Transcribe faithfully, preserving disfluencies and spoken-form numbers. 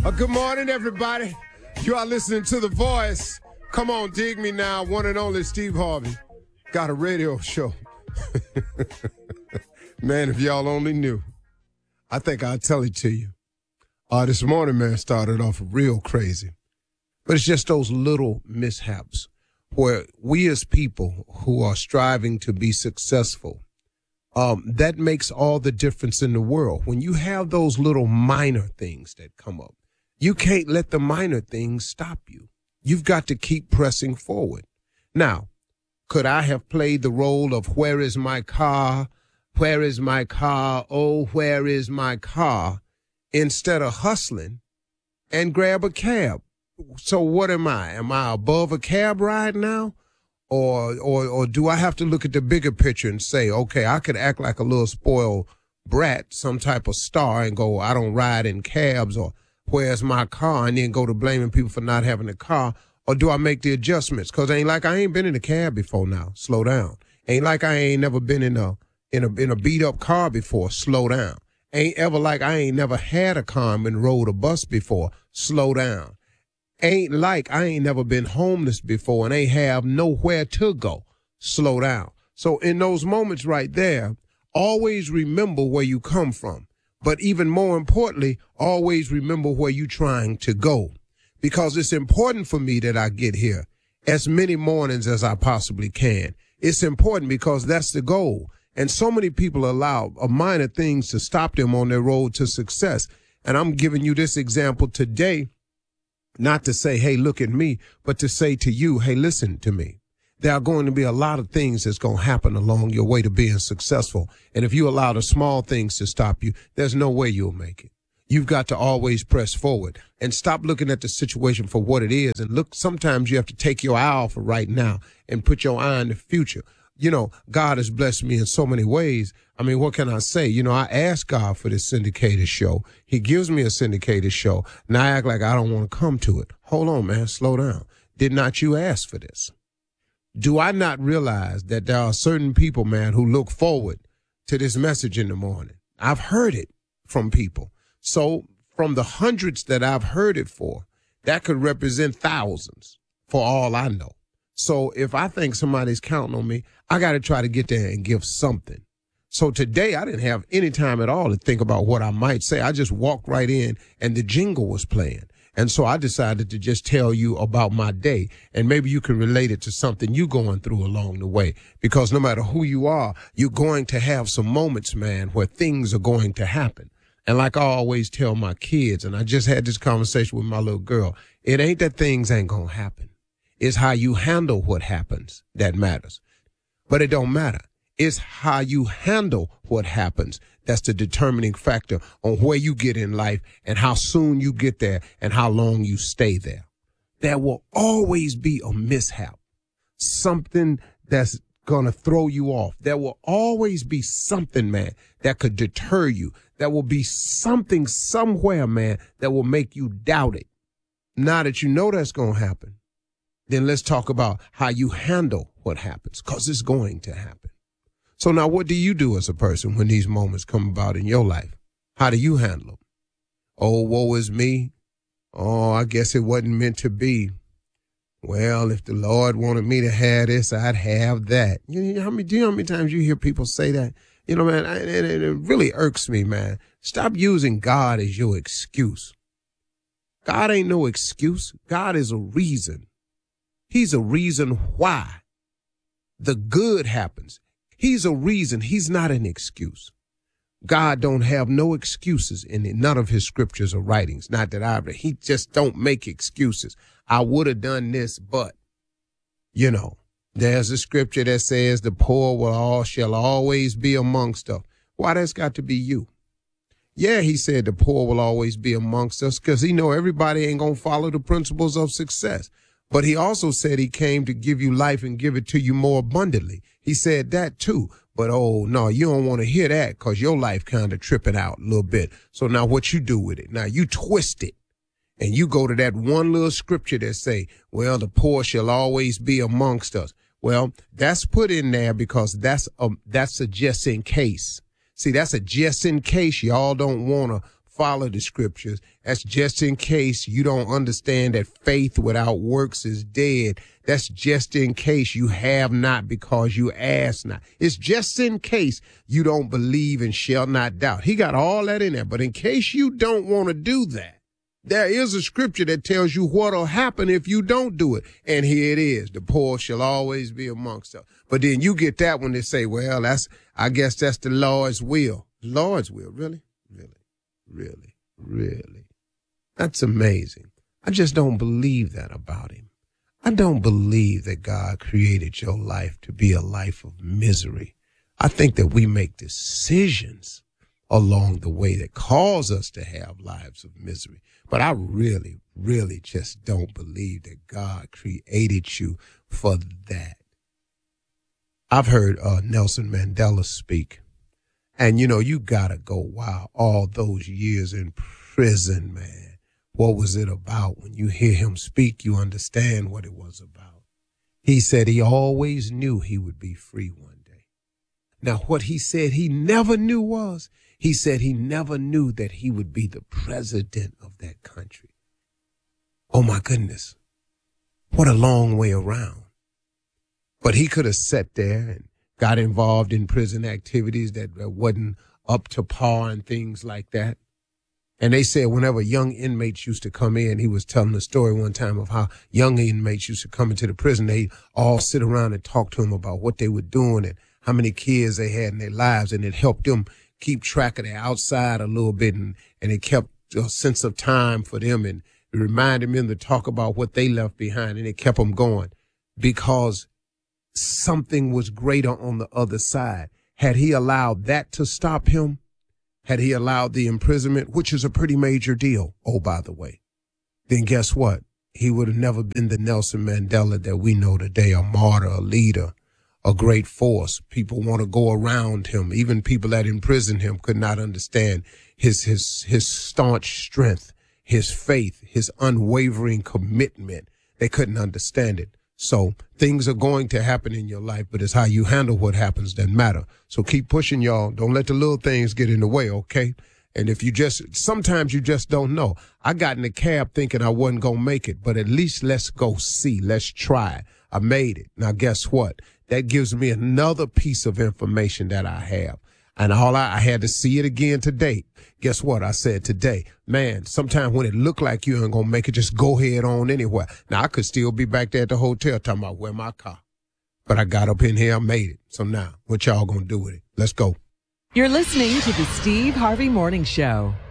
Uh, good morning, everybody. You are listening to The Voice. Come on, dig me now. One and only Steve Harvey. Got a radio show. Man, if y'all only knew. I think I'll tell it to you. Uh, this morning, man, started off real crazy. But it's just those little mishaps where we as people who are striving to be successful, um, that makes all the difference in the world. When you have those little minor things that come up, you can't let the minor things stop you. You've got to keep pressing forward. Now, could I have played the role of where is my car? Where is my car? Oh, where is my car? Instead of hustling and grab a cab. So what am I? Am I above a cab ride now? Or, or, or do I have to look at the bigger picture and say, okay, I could act like a little spoiled brat, some type of star, and go, I don't ride in cabs, or where's my car? And then go to blaming people for not having a car. Or do I make the adjustments? Cause ain't like I ain't been in a cab before now. Slow down. Ain't like I ain't never been in a, in a, in a beat up car before. Slow down. Ain't ever like I ain't never had a car and rode a bus before. Slow down. Ain't like I ain't never been homeless before and ain't have nowhere to go. Slow down. So in those moments right there, always remember where you come from. But even more importantly, always remember where you're trying to go. Because it's important for me that I get here as many mornings as I possibly can. It's important because that's the goal. And so many people allow minor things to stop them on their road to success. And I'm giving you this example today, not to say, hey, look at me, but to say to you, hey, listen to me. There are going to be a lot of things that's going to happen along your way to being successful. And if you allow the small things to stop you, there's no way you'll make it. You've got to always press forward and stop looking at the situation for what it is. And look, sometimes you have to take your eye off of right now and put your eye on the future. You know, God has blessed me in so many ways. I mean, what can I say? You know, I asked God for this syndicated show. He gives me a syndicated show. Now I act like I don't want to come to it. Hold on, man. Slow down. Did not you ask for this? Do I not realize that there are certain people, man, who look forward to this message in the morning? I've heard it from people. So from the hundreds that I've heard it for, that could represent thousands for all I know. So if I think somebody's counting on me, I got to try to get there and give something. So today I didn't have any time at all to think about what I might say. I just walked right in and the jingle was playing. And so I decided to just tell you about my day, and maybe you can relate it to something you're going through along the way, because no matter who you are, you're going to have some moments, man, where things are going to happen. And like I always tell my kids, and I just had this conversation with my little girl, it ain't that things ain't going to happen. It's how you handle what happens that matters. But it don't matter. It's how you handle what happens that's the determining factor on where you get in life and how soon you get there and how long you stay there. There will always be a mishap, something that's going to throw you off. There will always be something, man, that could deter you. There will be something somewhere, man, that will make you doubt it. Now that you know that's going to happen, then let's talk about how you handle what happens, because it's going to happen. So now what do you do as a person when these moments come about in your life? How do you handle them? Oh, woe is me. Oh, I guess it wasn't meant to be. Well, if the Lord wanted me to have this, I'd have that. You know how many, do you know how many times you hear people say that? You know, man, I, it, it really irks me, man. Stop using God as your excuse. God ain't no excuse. God is a reason. He's a reason why the good happens. He's a reason. He's not an excuse. God don't have no excuses in it. None of his scriptures or writings. Not that I, he just don't make excuses. I would have done this, but, you know, there's a scripture that says the poor will all shall always be amongst us. Why, that's got to be you. Yeah, he said the poor will always be amongst us because he know everybody ain't going to follow the principles of success. But he also said he came to give you life and give it to you more abundantly. He said that too. But, oh, no, you don't want to hear that because your life kind of tripping out a little bit. So now what you do with it? Now you twist it and you go to that one little scripture that say, well, the poor shall always be amongst us. Well, that's put in there because that's a, that's a just in case. See, that's a just in case y'all don't want to follow the scriptures. That's just in case you don't understand that faith without works is dead. That's just in case you have not because you ask not. It's just in case you don't believe and shall not doubt. He got all that in there. But in case you don't want to do that, there is a scripture that tells you what'll happen if you don't do it. And here it is. The poor shall always be amongst us. But then you get that when they say, well, that's, I guess that's the Lord's will. Lord's will. Really? Really? Really? Really? That's amazing. I just don't believe that about him. I don't believe that God created your life to be a life of misery. I think that we make decisions along the way that cause us to have lives of misery. But I really, really just don't believe that God created you for that. I've heard uh, Nelson Mandela speak. And, you know, you got to go, wow, all those years in prison, man. What was it about? When you hear him speak, you understand what it was about. He said he always knew he would be free one day. Now, what he said he never knew was, he said he never knew that he would be the president of that country. Oh, my goodness. What a long way around. But he could have sat there and got involved in prison activities that wasn't up to par and things like that. And they said whenever young inmates used to come in, he was telling a story one time of how young inmates used to come into the prison. They all sit around and talk to him about what they were doing and how many kids they had in their lives. And it helped them keep track of their outside a little bit. And, and it kept a sense of time for them. And it reminded them to talk about what they left behind. And it kept them going because something was greater on the other side. Had he allowed that to stop him, had he allowed the imprisonment, which is a pretty major deal, oh, by the way, then guess what? He would have never been the Nelson Mandela that we know today, a martyr, a leader, a great force. People want to go around him. Even people that imprisoned him could not understand his, his, his staunch strength, his faith, his unwavering commitment. They couldn't understand it. So things are going to happen in your life, but it's how you handle what happens that matter. So keep pushing, y'all. Don't let the little things get in the way, okay? And if you just, sometimes you just don't know. I got in the cab thinking I wasn't going to make it, but at least let's go see. Let's try. I made it. Now, guess what? That gives me another piece of information that I have. And all I, I had to see it again today. Guess what? I said today, man, sometimes when it look like you ain't going to make it, just go head on anywhere. Now, I could still be back there at the hotel talking about where my car. But I got up in here, I made it. So now, what y'all going to do with it? Let's go. You're listening to the Steve Harvey Morning Show.